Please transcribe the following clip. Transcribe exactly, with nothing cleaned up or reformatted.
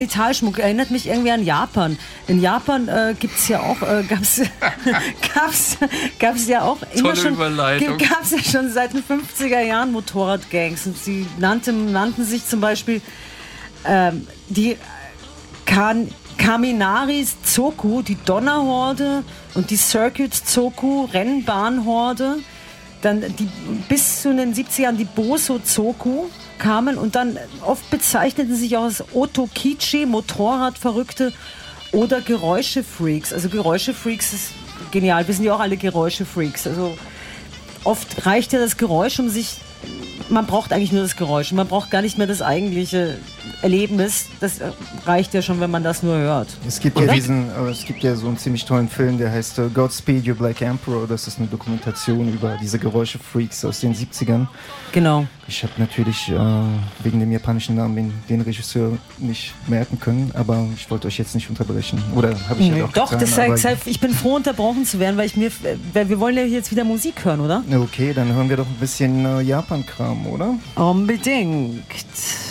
Genitalschmuck erinnert mich irgendwie an Japan. In Japan äh, gibt's ja auch, äh, gab's, gab's, gab's ja auch immer Tolle schon, Überleitung. gab's ja schon seit den fünfziger Jahren Motorradgangs und sie nannten, nannten sich zum Beispiel ähm, die kan Kaminaris Zoku, die Donnerhorde, und die Circuits Zoku, Rennbahnhorde. Dann die, bis zu den siebzigern die Boso Zoku kamen, und dann oft bezeichneten sich auch als Otokichi, Motorradverrückte oder Geräuschefreaks. Also Geräuschefreaks ist genial, wir sind ja auch alle Geräuschefreaks. Also oft reicht ja das Geräusch, um sich, man braucht eigentlich nur das Geräusch, man braucht gar nicht mehr das eigentliche Erlebnis, das reicht ja schon, wenn man das nur hört. Es gibt ja diesen, es gibt ja so einen ziemlich tollen Film, der heißt uh, Godspeed You Black Emperor. Das ist eine Dokumentation über diese Geräuschefreaks aus den siebzigern. Genau. Ich habe natürlich äh, wegen dem japanischen Namen den, den Regisseur nicht merken können, aber ich wollte euch jetzt nicht unterbrechen. Oder habe ich ja doch Doch, getan, das aber heißt, ich bin froh, unterbrochen zu werden, weil ich mir, weil wir wollen ja jetzt wieder Musik hören, oder? Okay, dann hören wir doch ein bisschen äh, Japan-Kram, oder? Unbedingt.